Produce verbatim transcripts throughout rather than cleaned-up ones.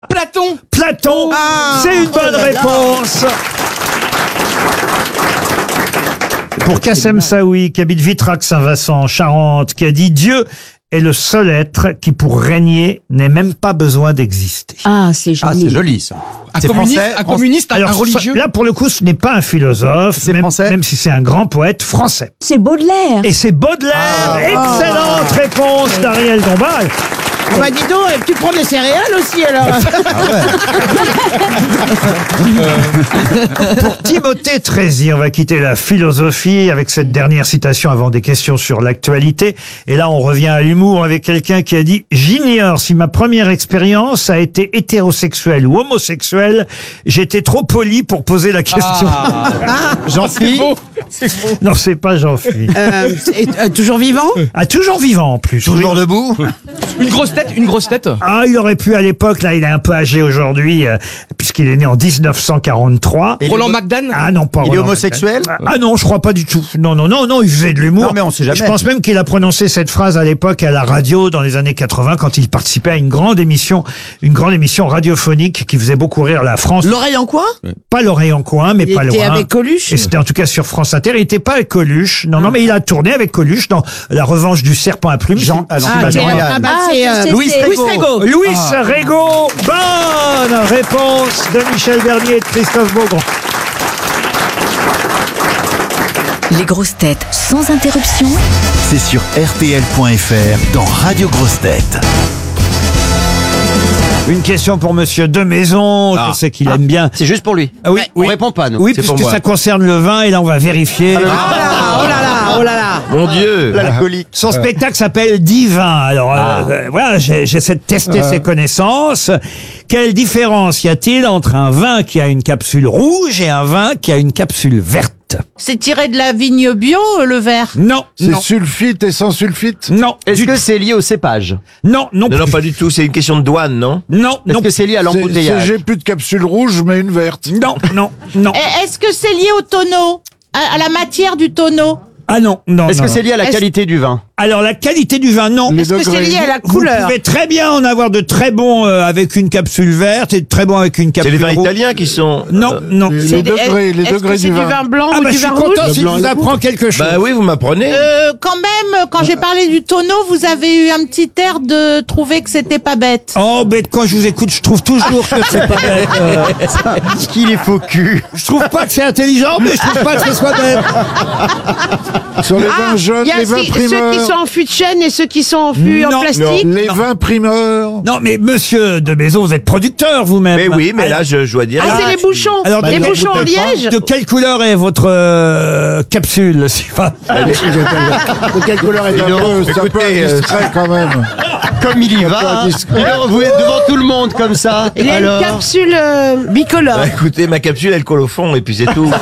Platon. Platon, Ah, c'est une bonne réponse. Pour Kassem Saoui, qui habite Vitrac-Saint-Vincent, en Charente, qui a dit « Dieu est le seul être qui, pour régner, n'ait même pas besoin d'exister. Ah, c'est joli. Ah, c'est joli, ça. Un C'est communiste, français, un, France- communiste un, un religieux. Là, pour le coup, ce n'est pas un philosophe, C'est même, français même si c'est un grand poète français. C'est Baudelaire. Et c'est Baudelaire. Excellente réponse d'Ariel Dombal. Bah dis donc, tu prends des céréales aussi alors. Pour Timothée Trézy, on va quitter la philosophie avec cette dernière citation avant des questions sur l'actualité. Et là, on revient à l'humour avec quelqu'un qui a dit « J'ignore si ma première expérience a été hétérosexuelle ou homosexuelle. J'étais trop poli pour poser la question. Jean-Philippe. Beau. C'est beau. Non, c'est pas Jean-Philippe. Euh, et, euh, toujours vivant? Ah, toujours vivant en plus. Toujours debout. Une grosse tête, une grosse tête. Ah, il aurait pu à l'époque, là, il est un peu âgé aujourd'hui, euh, puisqu'il est né en dix-neuf cent quarante-trois. Et Roland il est- McDan. Ah non, pas Il est Roland homosexuel McDan. Ah non, je crois pas du tout. Non, non, non, non, il faisait de l'humour. Non, mais on sait jamais. Je pense même qu'il a prononcé cette phrase à l'époque à la radio dans les années quatre-vingts quand il participait à une grande émission, une grande émission radiophonique qui faisait beaucoup rire la France. L'oreille en coin? Pas l'oreille en coin, mais Il pas était loin. avec Coluche? Et c'était en tout cas sur France Inter. Il était pas avec Coluche. Non, non, mais il a tourné avec Coluche dans La Revanche du Serpent à plumes. Jean- ah non, Ah, c'est pas c'est- Jean-Yann. ah, bah, Ah, c'est, euh, c'est- Louis c'est- Régaud. Régaud. Louis Régaud. Bonne réponse de Michel Bernier et de Christophe Beaugrand. Les grosses têtes sans interruption. C'est sur R T L point F R dans Radio Grosses Têtes. Une question pour Monsieur Demaison. Je sais qu'il aime bien. C'est juste pour lui. Ah oui, On oui. répond pas, nous. Oui, C'est pour puisque moi. ça concerne le vin et là on va vérifier. Oh là là, oh là là, oh là là. Mon Dieu. L'alcoolique. Son spectacle s'appelle Divin. Alors euh, euh, voilà, j'ai- j'essaie de tester ses connaissances. Quelle différence y a-t-il entre un vin qui a une capsule rouge et un vin qui a une capsule verte? C'est tiré de la vigne bio, le verre? Non, C'est non, sulfite et sans sulfite? non, Est-ce du- que c'est lié au cépage? non, non, Non, non, plus. pas du tout. C'est une question de douane, non? non, Est-ce non, que c'est lié à C'est- c'est- l'embouteillage? J'ai plus de capsule rouge, mais une verte. non, non, non. Et Est-ce que c'est lié au tonneau? À, à la matière du tonneau? Ah non, non, Est-ce non, que c'est non. lié à la Est-ce- qualité du vin? Alors la qualité du vin, non. Les Est-ce que c'est degrés. lié à la Vous couleur? pouvez très bien en avoir de très bons euh, avec une capsule verte et de très bons avec une C'est capsule les vins rouge. italiens qui sont. Non, euh, non. Les, C'est les des- degrés, les Est-ce degrés que c'est du vin. du vin blanc Ah ou bah du je suis vin rouge? content s'il blanc et vous le apprend quelque chose. Bah oui, vous m'apprenez. Euh, quand même, quand j'ai parlé du tonneau, vous avez eu un petit air de trouver que c'était pas bête. Oh, mais quand je vous écoute, je trouve toujours que c'est pas bête. euh, Qu'il est faux cul. je trouve pas que c'est intelligent, mais je trouve pas que ce soit bête. Sur les vins jeunes, Il y a les vins si- ceux qui primeurs. sont en fût de chêne et ceux qui sont en fût Non, en plastique. Les vins primeurs. Non, mais monsieur de Maison, vous êtes producteur vous-même. Mais oui, mais Alors- là, je, je dois dire. Ah, c'est les bouchons. alors, les de- bouchons en de- liège. De quelle couleur est votre euh, capsule si- enfin, De quelle couleur est un Non, peu, c'est un peu écoutez, euh, indiscret quand même. Comme il y Un peu va. indiscret. Il est vous êtes devant tout le monde comme ça. Il y a Alors. une capsule euh, bicolore. Bah, écoutez, ma capsule, elle colle au fond, et puis c'est tout.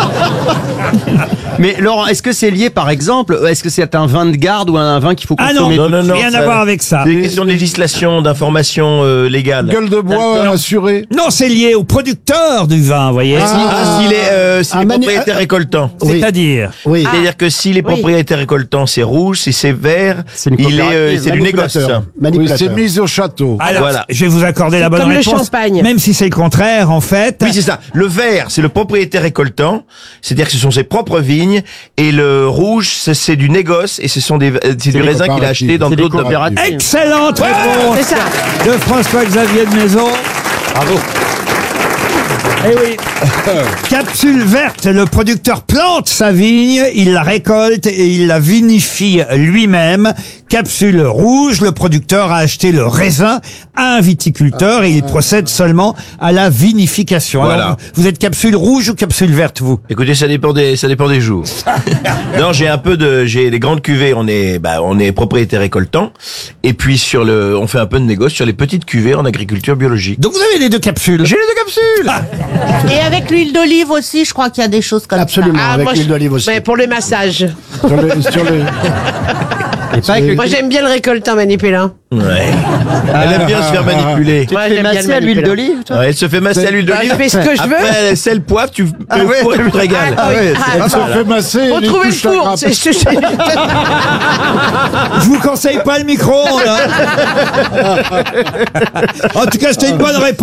Mais Laurent, est-ce que c'est lié par exemple? Est-ce que c'est un vin de garde ou un vin qu'il faut Ah non, consommer? Non, non, non. rien ça- à voir avec ça. C'est une question de législation, d'information euh, légale. Gueule de bois D'accord. assurée. Non, c'est lié au producteur du vin, vous voyez. Ah, s'il est, euh, s'il un est manu- propriétaire récoltant. C'est-à-dire. Oui. C'est-à-dire que si les Oui. propriétaires récoltants, c'est rouge, si c'est vert, C'est une il est, euh, coopérative, c'est du négoce. Oui, c'est mis au château. Alors, Voilà. je vais vous accorder la bonne comme le réponse. champagne. Même si c'est le contraire, en fait. Oui, c'est ça. Le vert, c'est le propriétaire récoltant, c'est-à-dire que ce sont ses propres vignes, et le rouge, c'est c'est du négoce, et ce sont des, euh, c'est du des raisin qu'il a acheté dans C'est des d'autres domaines. coopératives. Excellente réponse C'est ça. de François-Xavier de Maison. Bravo. Eh oui. Capsule verte, le producteur plante sa vigne, il la récolte et il la vinifie lui-même. Capsule rouge, le producteur a acheté le raisin à un viticulteur et il procède seulement à la vinification. Voilà. Alors, vous êtes capsule rouge ou capsule verte, vous? Écoutez, ça dépend des, ça dépend des jours. Non, j'ai un peu de, j'ai des grandes cuvées, on est, bah, on est propriétaire récoltant. Et puis sur le, on fait un peu de négoce sur les petites cuvées en agriculture biologique. Donc vous avez les deux capsules. J'ai les deux capsules! Et avec l'huile d'olive aussi, je crois qu'il y a des choses comme Absolument, Ah, avec moi, l'huile je- d'olive aussi. Mais pour le massage. Sur les, sur les- Et pas avec le- Moi j'aime bien le récoltant manipulin. Ouais. Elle aime bien se faire manipuler. Moi Tu j'aime fais bien masser le à l'huile manipulin. d'olive, toi? Ouais, elle se fait masser à l'huile Bah, d'olive. je fais ce que je veux. Après, sel, poivre, tu Ah le ouais. four et tu te régales. Ah oui. Ah, Elle se fait masser. Faut elle trouver le touche la four. grappe. c'est- c'est- c'est- Je vous conseille pas le micro-ondes. hein. En tout cas, c'était une bonne réponse.